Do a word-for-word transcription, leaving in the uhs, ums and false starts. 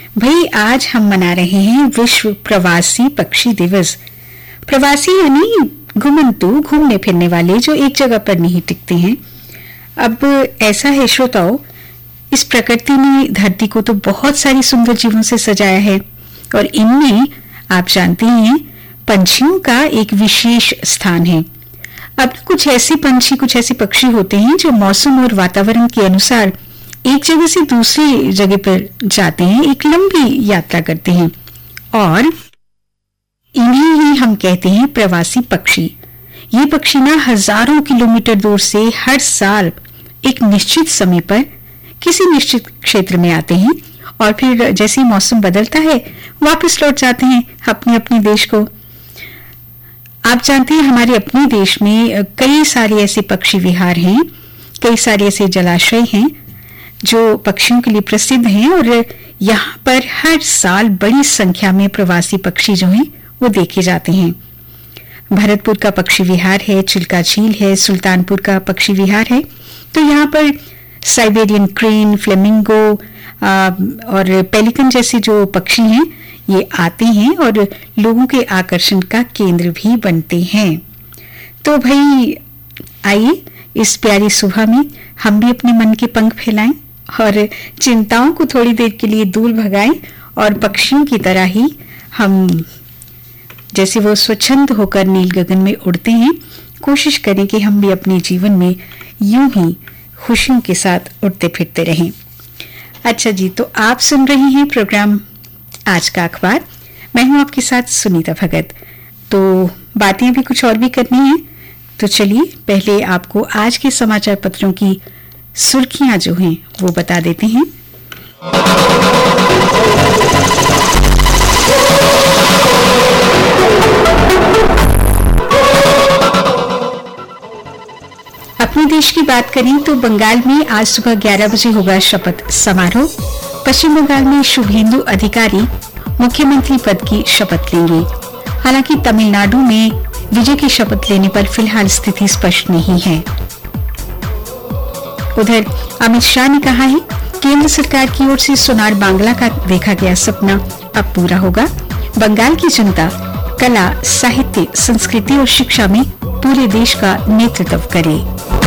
भाई आज हम मना रहे हैं विश्व प्रवासी पक्षी दिवस। प्रवासी यानी घुमंतु, घूमने फिरने वाले जो एक जगह पर नहीं टिकते हैं। अब ऐसा है श्रोताओं, इस प्रकृति ने धरती को तो बहुत सारी सुंदर जीवों से सजाया है और इनमें आप जानते हैं पंछियों का एक विशेष स्थान है। अब कुछ ऐसे पंछी, कुछ ऐसे पक्षी होते हैं जो मौसम और वातावरण के अनुसार एक जगह से दूसरी जगह पर जाते हैं, एक लंबी यात्रा करते हैं और इन्हें ही हम कहते हैं प्रवासी पक्षी। ये पक्षी ना हजारों किलोमीटर दूर से हर साल एक निश्चित समय पर किसी निश्चित क्षेत्र में आते हैं और फिर जैसे ही मौसम बदलता है वापस लौट जाते हैं अपने अपने देश को। आप जानते हैं हमारे अपने देश में कई सारे ऐसे पक्षी विहार हैं, कई सारे ऐसे जलाशय हैं जो पक्षियों के लिए प्रसिद्ध हैं और यहाँ पर हर साल बड़ी संख्या में प्रवासी पक्षी जो हैं वो देखे जाते हैं। भरतपुर का पक्षी विहार है, चिल्का झील है, सुल्तानपुर का पक्षी विहार है। तो यहाँ पर साइबेरियन क्रेन, फ्लेमिंगो और पेलिकन जैसे जो पक्षी हैं ये आते हैं और लोगों के आकर्षण का केंद्र भी बनते हैं। तो भाई आइए इस प्यारी सुबह में हम भी अपने मन के पंख फैलाएं और चिंताओं को थोड़ी देर के लिए दूर भगाएं और पक्षियों की तरह ही हम जैसे वो स्वच्छंद होकर नील गगन में उड़ते हैं, कोशिश करें कि हम भी अपने जीवन में यूं ही खुशियों के साथ उड़ते फिरते रहें। अच्छा जी, तो आप सुन रहे हैं प्रोग्राम आज का अखबार। मैं हूं आपके साथ सुनीता भगत। तो बातें भी कुछ और भी करनी है, तो चलिए पहले आपको आज के समाचार पत्रों की सुर्खियां जो हैं वो बता देते हैं। अपने देश की बात करें तो बंगाल में आज सुबह ग्यारह बजे होगा शपथ समारोह। पश्चिम बंगाल में शुभेंदु अधिकारी मुख्यमंत्री पद की शपथ लेंगे। हालांकि तमिलनाडु में विजय की शपथ लेने पर फिलहाल स्थिति स्पष्ट नहीं है। उधर अमित शाह ने कहा है केंद्र सरकार की ओर से सोनार बांग्ला का देखा गया सपना अब पूरा होगा। बंगाल की जनता कला, साहित्य, संस्कृति और शिक्षा में पूरे देश का नेतृत्व करे।